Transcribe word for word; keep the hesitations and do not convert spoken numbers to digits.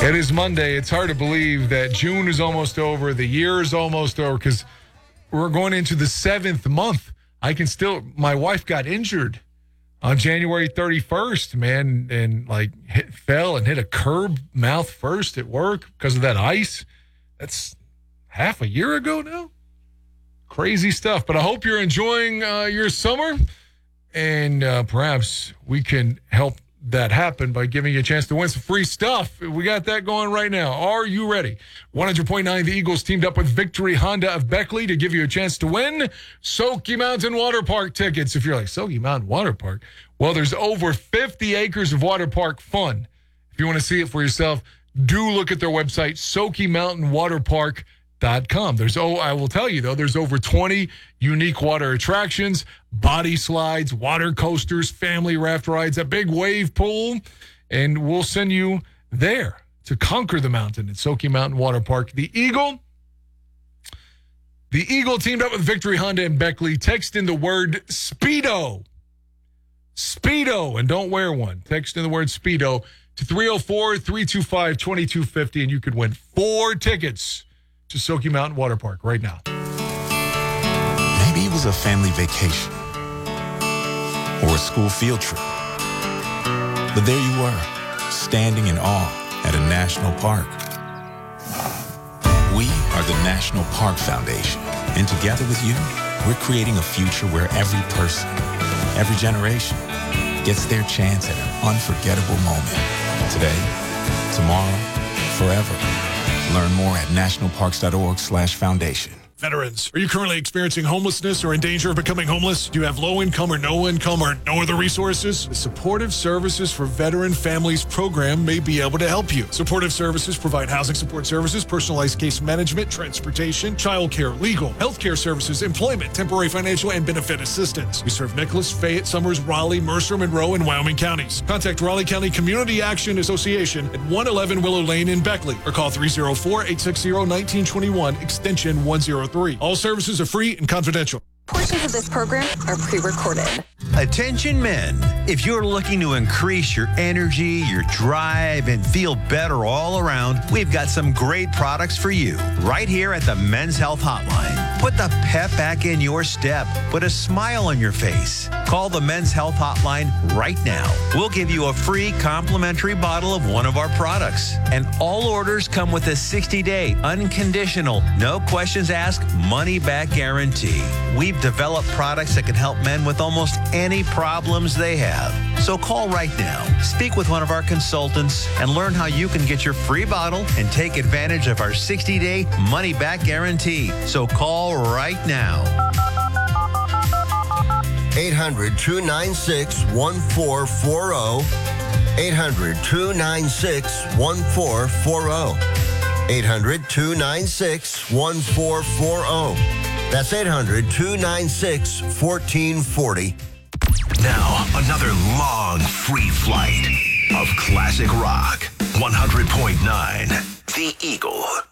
It is Monday. It's hard to believe that June is almost over. The year is almost over because we're going into the seventh month. I can still, my wife got injured on January thirty-first, man, and like hit, fell and hit a curb mouth first at work because of that ice. That's half a year ago now. Crazy stuff. But I hope you're enjoying uh, your summer, and uh, perhaps we can help that happen by giving you a chance to win some free stuff. We got that going right now. Are you ready? one hundred point nine, the Eagles teamed up with Victory Honda of Beckley to give you a chance to win Sokey Mountain Water Park tickets. If you're like, Sokey Mountain Water Park? Well, there's over fifty acres of water park fun. If you want to see it for yourself, do look at their website, Sokey Mountain Water Park dot com. There's, oh, I will tell you, though, there's over twenty unique water attractions, body slides, water coasters, family raft rides, a big wave pool, and we'll send you there to conquer the mountain at Sokey Mountain Water Park. The Eagle, the Eagle teamed up with Victory Honda and Beckley. Text in the word Speedo. Speedo, and don't wear one. Text in the word Speedo to three oh four, three two five, two two five oh, and you could win four tickets to Sokey Mountain Water Park right now. Maybe it was a family vacation or a school field trip. But there you were, standing in awe at a national park. We are the National Park Foundation, and together with you, we're creating a future where every person, every generation, gets their chance at an unforgettable moment. Today, tomorrow, forever. Learn more at nationalparks.org slash foundation. Veterans, are you currently experiencing homelessness or in danger of becoming homeless? Do you have low income or no income or no other resources? The Supportive Services for Veteran Families program may be able to help you. Supportive Services provide housing support services, personalized case management, transportation, childcare, legal, healthcare services, employment, temporary financial and benefit assistance. We serve Nicholas, Fayette, Summers, Raleigh, Mercer, Monroe, and Wyoming counties. Contact Raleigh County Community Action Association at one eleven Willow Lane in Beckley or call three oh four, eight six oh, one nine two one, extension one oh three. All services are free and confidential. Portions of this program are pre-recorded. Attention men, if you're looking to increase your energy, your drive, and feel better all around, we've got some great products for you right here at the Men's Health Hotline. Put the pep back in your step. Put a smile on your face. Call the Men's Health Hotline right now. We'll give you a free complimentary bottle of one of our products. And all orders come with a sixty-day, unconditional, no questions asked, money-back guarantee. We've developed products that can help men with almost any problems they have. So call right now. Speak with one of our consultants and learn how you can get your free bottle and take advantage of our sixty-day money-back guarantee. So call right now. eight hundred, two nine six, one four four zero. eight hundred, two nine six, one four four zero. eight hundred, two nine six, one four four zero. That's eight hundred, two nine six, one four four zero. Now, another long free flight of classic rock. one hundred point nine, The Eagle.